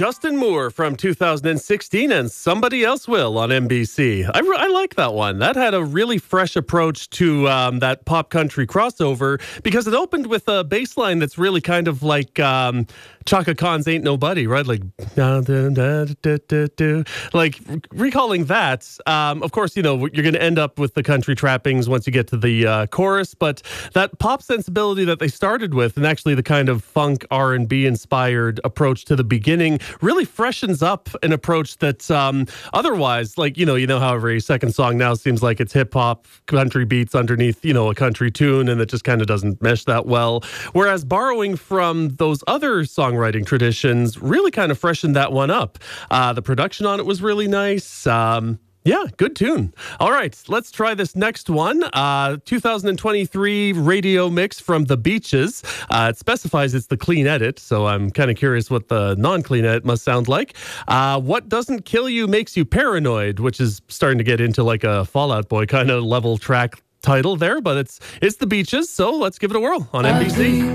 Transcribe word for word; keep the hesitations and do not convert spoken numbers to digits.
Justin Moore from two thousand sixteen and Somebody Else Will on N B C. I, I like that one. That had a really fresh approach to um, that pop country crossover because it opened with a bass line that's really kind of like um, Chaka Khan's Ain't Nobody, right? Like, da, da, da, da, da, da. Like recalling that. Um, of course, you know, you're going to end up with the country trappings once you get to the uh, chorus, but that pop sensibility that they started with and actually the kind of funk R and B inspired approach to the beginning really freshens up an approach that um, otherwise, like, you know, you know how every second song now seems like it's hip hop country beats underneath, you know, a country tune, and it just kind of doesn't mesh that well. Whereas borrowing from those other songwriting traditions really kind of freshened that one up. Uh, the production on it was really nice. Um, Yeah, good tune. All right, let's try this next one. Uh, two thousand twenty-three radio mix from The Beaches. Uh, it specifies it's the clean edit, so I'm kind of curious what the non-clean edit must sound like. Uh, what doesn't kill you makes you paranoid, which is starting to get into like a Fall Out Boy kind of level track title there, but it's it's The Beaches, so let's give it a whirl on N B C.